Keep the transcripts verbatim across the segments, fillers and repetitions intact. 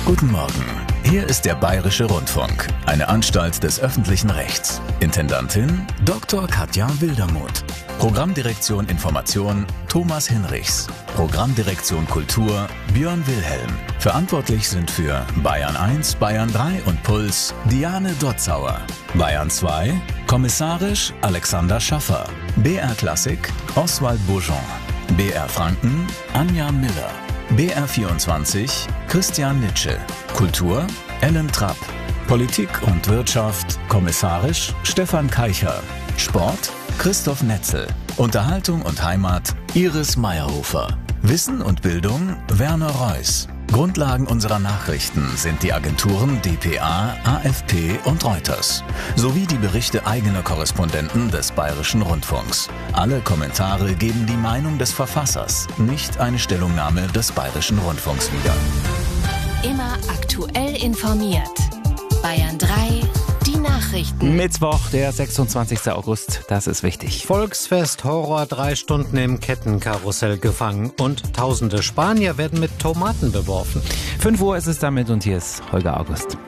Guten Morgen. Hier ist der Bayerische Rundfunk, eine Anstalt des öffentlichen Rechts. Intendantin Doktor Katja Wildermuth. Programmdirektion Information Thomas Hinrichs. Programmdirektion Kultur Björn Wilhelm. Verantwortlich sind für Bayern eins, Bayern drei und Puls Diane Dotzauer. Bayern zwei, kommissarisch Alexander Schaffer. B R Klassik Oswald Bourgeon. B R Franken Anja Miller. B R vierundzwanzig Christian Nitsche. Kultur Ellen Trapp. Politik und Wirtschaft kommissarisch Stefan Keicher. Sport Christoph Netzel. Unterhaltung und Heimat Iris Meyerhofer. Wissen und Bildung Werner Reuss. Grundlagen unserer Nachrichten sind die Agenturen D P A, A F P und Reuters, sowie die Berichte eigener Korrespondenten des Bayerischen Rundfunks. Alle Kommentare geben die Meinung des Verfassers, nicht eine Stellungnahme des Bayerischen Rundfunks wieder. Immer aktuell informiert. Bayern drei, die Nachrichten. Mittwoch, der sechsundzwanzigster August, das ist wichtig. Volksfest Horror, drei Stunden im Kettenkarussell gefangen und tausende Spanier werden mit Tomaten beworfen. fünf Uhr ist es damit und hier ist Holger August.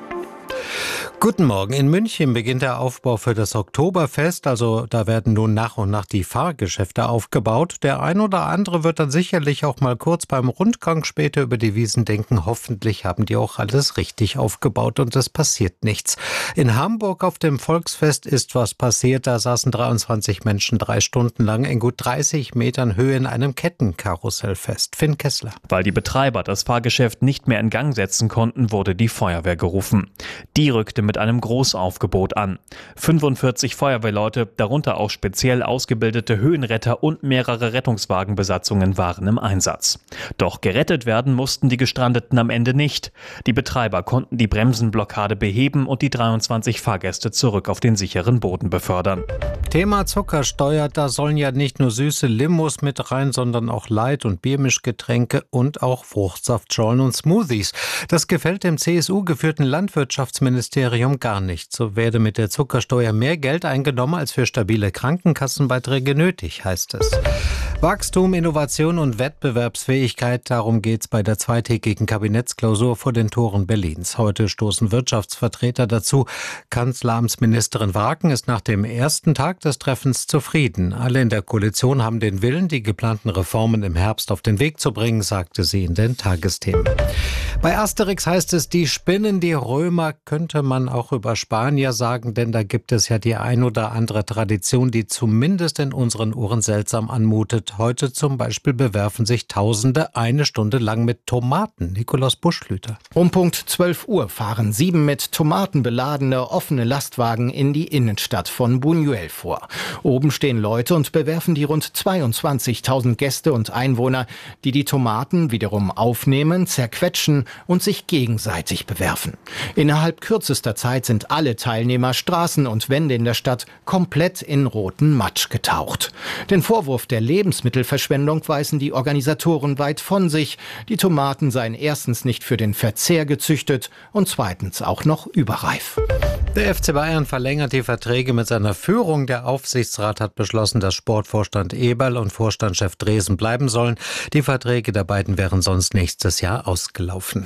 Guten Morgen. In München beginnt der Aufbau für das Oktoberfest. Also da werden nun nach und nach die Fahrgeschäfte aufgebaut. Der ein oder andere wird dann sicherlich auch mal kurz beim Rundgang später über die Wiesen denken. Hoffentlich haben die auch alles richtig aufgebaut und es passiert nichts. In Hamburg auf dem Volksfest ist was passiert. Da saßen dreiundzwanzig Menschen drei Stunden lang in gut dreißig Metern Höhe in einem Kettenkarussell fest. Finn Kessler. Weil die Betreiber das Fahrgeschäft nicht mehr in Gang setzen konnten, wurde die Feuerwehr gerufen. Die rückte mit einem Großaufgebot an. fünfundvierzig Feuerwehrleute, darunter auch speziell ausgebildete Höhenretter und mehrere Rettungswagenbesatzungen waren im Einsatz. Doch gerettet werden mussten die Gestrandeten am Ende nicht. Die Betreiber konnten die Bremsenblockade beheben und die dreiundzwanzig Fahrgäste zurück auf den sicheren Boden befördern. Thema Zuckersteuer, da sollen ja nicht nur süße Limos mit rein, sondern auch Light- und Biermischgetränke und auch Fruchtsaftschorlen und Smoothies. Das gefällt dem C S U-geführten Landwirtschaftsministerium gar nicht. So werde mit der Zuckersteuer mehr Geld eingenommen als für stabile Krankenkassenbeiträge nötig, heißt es. Wachstum, Innovation und Wettbewerbsfähigkeit, darum geht's bei der zweitägigen Kabinettsklausur vor den Toren Berlins. Heute stoßen Wirtschaftsvertreter dazu. Kanzleramtsministerin Wraken ist nach dem ersten Tag des Treffens zufrieden. Alle in der Koalition haben den Willen, die geplanten Reformen im Herbst auf den Weg zu bringen, sagte sie in den Tagesthemen. Bei Asterix heißt es, die spinnen die Römer, könnte man auch über Spanier sagen, denn da gibt es ja die ein oder andere Tradition, die zumindest in unseren Ohren seltsam anmutet. Heute zum Beispiel bewerfen sich Tausende eine Stunde lang mit Tomaten. Nikolaus Buschlüter. Um Punkt zwölf Uhr fahren sieben mit Tomaten beladene offene Lastwagen in die Innenstadt von Buñuel vor. Oben stehen Leute und bewerfen die rund zweiundzwanzigtausend Gäste und Einwohner, die die Tomaten wiederum aufnehmen, zerquetschen und sich gegenseitig bewerfen. Innerhalb kürzester Zeit sind alle Teilnehmer, Straßen und Wände in der Stadt komplett in roten Matsch getaucht. Den Vorwurf der Lebensmittelverschwendung weisen die Organisatoren weit von sich. Die Tomaten seien erstens nicht für den Verzehr gezüchtet und zweitens auch noch überreif. Der F C Bayern verlängert die Verträge mit seiner Führung. Der Aufsichtsrat hat beschlossen, dass Sportvorstand Eberl und Vorstandschef Dresen bleiben sollen. Die Verträge der beiden wären sonst nächstes Jahr ausgelaufen.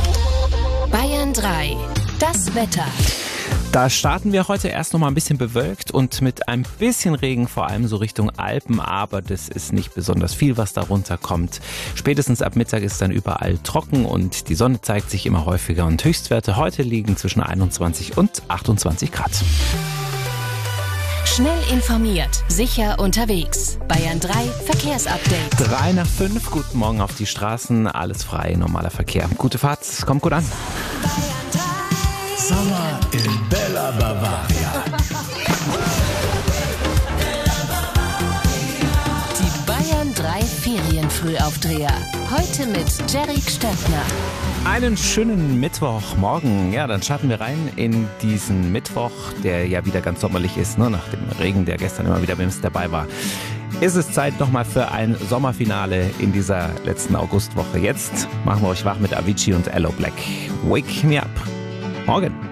Bayern drei, das Wetter. Da starten wir heute erst noch mal ein bisschen bewölkt und mit ein bisschen Regen, vor allem so Richtung Alpen, aber das ist nicht besonders viel, was darunter kommt. Spätestens ab Mittag ist dann überall trocken und die Sonne zeigt sich immer häufiger und Höchstwerte heute liegen zwischen einundzwanzig und achtundzwanzig Grad. Schnell informiert, sicher unterwegs. Bayern drei Verkehrsupdate. Drei nach fünf, guten Morgen auf die Straßen, alles frei, normaler Verkehr. Gute Fahrt, kommt gut an. Sommer in Bella Bavaria. Die Bayern drei Ferienfrühaufdreher. Heute mit Jerry Stöckner. Einen schönen Mittwochmorgen. Ja, dann starten wir rein in diesen Mittwoch, der ja wieder ganz sommerlich ist, ne? Nach dem Regen, der gestern immer wieder bei uns dabei war. Ist es Zeit nochmal für ein Sommerfinale in dieser letzten Augustwoche. Jetzt machen wir euch wach mit Avicii und Aloe Black. Wake me up. Morgen.